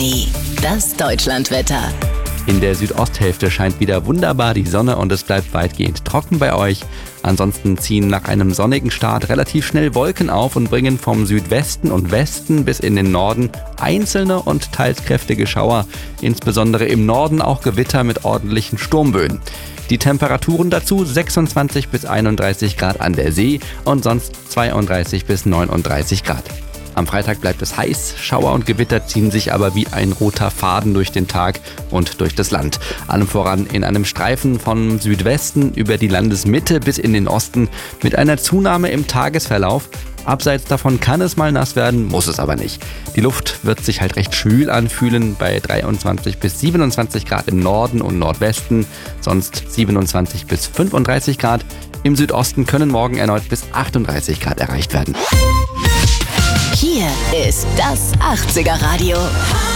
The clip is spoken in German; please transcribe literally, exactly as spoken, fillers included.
Money. Das Deutschlandwetter. In der Südosthälfte scheint wieder wunderbar die Sonne und es bleibt weitgehend trocken bei euch. Ansonsten ziehen nach einem sonnigen Start relativ schnell Wolken auf und bringen vom Südwesten und Westen bis in den Norden einzelne und teils kräftige Schauer. Insbesondere im Norden auch Gewitter mit ordentlichen Sturmböen. Die Temperaturen dazu sechsundzwanzig bis einunddreißig Grad an der See und sonst zweiunddreißig bis neununddreißig Grad. Am Freitag bleibt es heiß, Schauer und Gewitter ziehen sich aber wie ein roter Faden durch den Tag und durch das Land. Allem voran in einem Streifen vom Südwesten über die Landesmitte bis in den Osten mit einer Zunahme im Tagesverlauf. Abseits davon kann es mal nass werden, muss es aber nicht. Die Luft wird sich halt recht schwül anfühlen, bei dreiundzwanzig bis siebenundzwanzig Grad im Norden und Nordwesten, sonst siebenundzwanzig bis fünfunddreißig Grad. Im Südosten können morgen erneut bis achtunddreißig Grad erreicht werden. Hier ist das achtziger Radio.